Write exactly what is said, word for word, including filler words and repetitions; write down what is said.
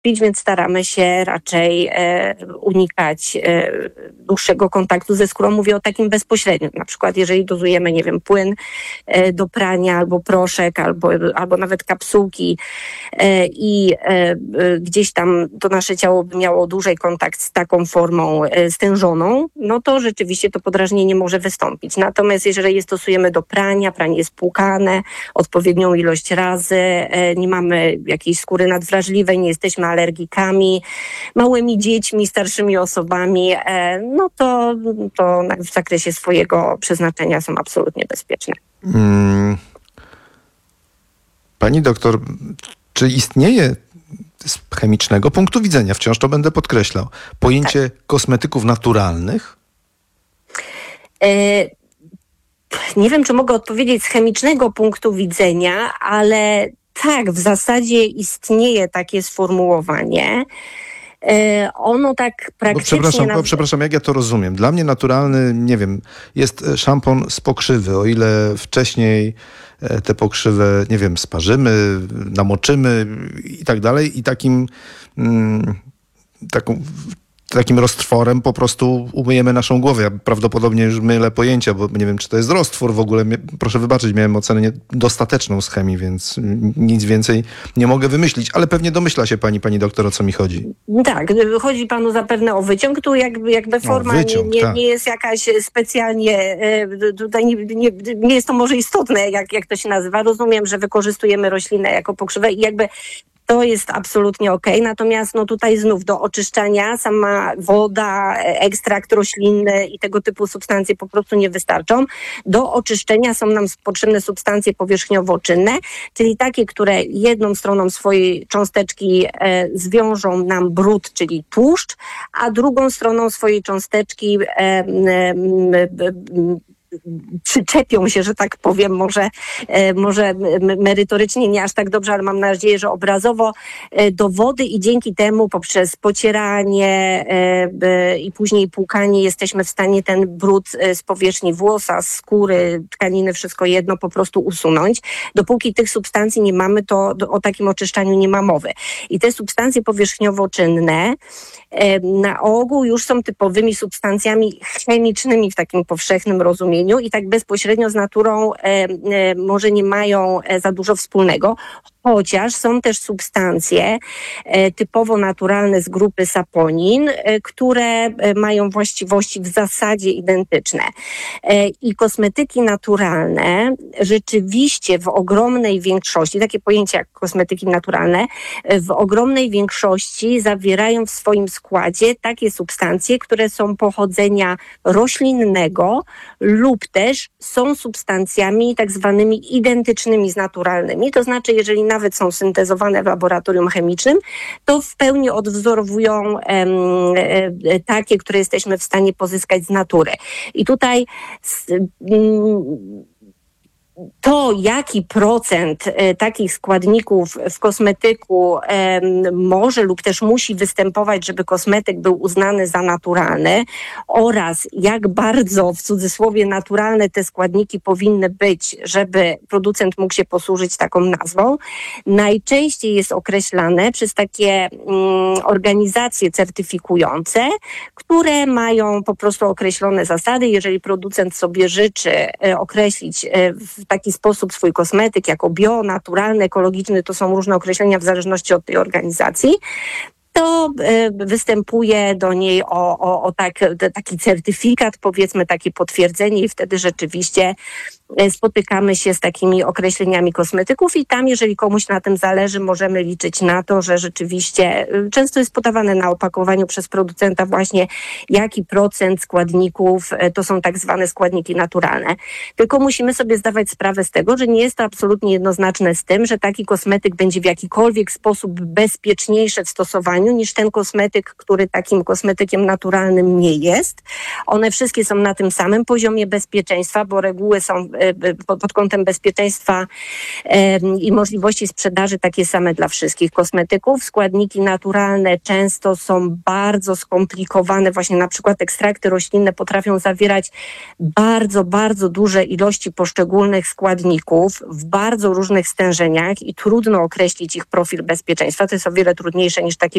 pić, więc staramy się raczej e, unikać e, dłuższego kontaktu ze skórą. Mówię o takim bezpośrednim. Na przykład jeżeli dozujemy, nie wiem, płyn e, do prania, albo proszek, albo, albo nawet kapsułki e, i e, gdzieś tam to nasze ciało by miało dłużej kontakt z taką formą e, stężoną, no to rzeczywiście to podrażnienie może wystąpić. Natomiast jeżeli je stosujemy do prania, pranie jest płukane odpowiednią ilość razy, e, nie mamy jakiejś skóry nadwrażliwej, nie jesteśmy alergikami, małymi dziećmi, starszymi osobami, e, no to, to w zakresie swojego przeznaczenia są absolutnie bezpieczne. Hmm. Pani doktor, czy istnieje z chemicznego punktu widzenia, wciąż to będę podkreślał, pojęcie tak. kosmetyków naturalnych? E, nie wiem, czy mogę odpowiedzieć z chemicznego punktu widzenia, ale tak, w zasadzie istnieje takie sformułowanie. E, ono tak praktycznie... Bo przepraszam, na... bo przepraszam, jak ja to rozumiem. Dla mnie naturalny, nie wiem, jest szampon z pokrzywy, o ile wcześniej te pokrzywy, nie wiem, sparzymy, namoczymy i tak dalej i takim mm, taką takim roztworem po prostu umyjemy naszą głowę. Ja prawdopodobnie już mylę pojęcia, bo nie wiem, czy to jest roztwór w ogóle. Proszę wybaczyć, miałem ocenę niedostateczną z chemii, więc nic więcej nie mogę wymyślić, ale pewnie domyśla się pani, pani doktor, o co mi chodzi. Tak, chodzi panu zapewne o wyciąg. Tu jakby, jakby forma wyciąg, nie, nie, tak. nie jest jakaś specjalnie, tutaj nie, nie, nie jest to może istotne, jak, jak to się nazywa. Rozumiem, że wykorzystujemy roślinę jako pokrzywę i jakby to jest absolutnie okej, okay. Natomiast no tutaj znów do oczyszczania sama woda, ekstrakt roślinny i tego typu substancje po prostu nie wystarczą. Do oczyszczenia są nam potrzebne substancje powierzchniowo-czynne, czyli takie, które jedną stroną swojej cząsteczki e, zwiążą nam brud, czyli tłuszcz, a drugą stroną swojej cząsteczki e, e, e, przyczepią się, że tak powiem, może, może merytorycznie nie aż tak dobrze, ale mam nadzieję, że obrazowo do wody i dzięki temu poprzez pocieranie i później płukanie jesteśmy w stanie ten brud z powierzchni włosa, skóry, tkaniny, wszystko jedno po prostu usunąć. Dopóki tych substancji nie mamy, to o takim oczyszczaniu nie ma mowy. I te substancje powierzchniowo-czynne na ogół już są typowymi substancjami chemicznymi w takim powszechnym rozumieniu i tak bezpośrednio z naturą e, e, może nie mają za dużo wspólnego, chociaż są też substancje e, typowo naturalne z grupy saponin, e, które e, mają właściwości w zasadzie identyczne. E, I kosmetyki naturalne rzeczywiście w ogromnej większości, takie pojęcia jak kosmetyki naturalne, e, w ogromnej większości zawierają w swoim składzie takie substancje, które są pochodzenia roślinnego lub też są substancjami tak zwanymi identycznymi z naturalnymi. To znaczy, jeżeli nawet są syntezowane w laboratorium chemicznym, to w pełni odwzorowują em, e, takie, które jesteśmy w stanie pozyskać z natury. I tutaj s, m, to, jaki procent e, takich składników w kosmetyku e, może lub też musi występować, żeby kosmetyk był uznany za naturalny oraz jak bardzo w cudzysłowie naturalne te składniki powinny być, żeby producent mógł się posłużyć taką nazwą, najczęściej jest określane przez takie mm, organizacje certyfikujące, które mają po prostu określone zasady. Jeżeli producent sobie życzy e, określić e, w taki sposób swój kosmetyk jako bio, naturalny, ekologiczny, to są różne określenia w zależności od tej organizacji, to y, występuje do niej o, o, o tak, taki certyfikat, powiedzmy takie potwierdzenie i wtedy rzeczywiście y, spotykamy się z takimi określeniami kosmetyków i tam, jeżeli komuś na tym zależy, możemy liczyć na to, że rzeczywiście y, często jest podawane na opakowaniu przez producenta właśnie jaki procent składników y, to są tak zwane składniki naturalne. Tylko musimy sobie zdawać sprawę z tego, że nie jest to absolutnie jednoznaczne z tym, że taki kosmetyk będzie w jakikolwiek sposób bezpieczniejszy w stosowaniu używaniu niż ten kosmetyk, który takim kosmetykiem naturalnym nie jest. One wszystkie są na tym samym poziomie bezpieczeństwa, bo reguły są pod kątem bezpieczeństwa i możliwości sprzedaży takie same dla wszystkich kosmetyków. Składniki naturalne często są bardzo skomplikowane. Właśnie na przykład ekstrakty roślinne potrafią zawierać bardzo, bardzo duże ilości poszczególnych składników w bardzo różnych stężeniach i trudno określić ich profil bezpieczeństwa. To jest o wiele trudniejsze niż takie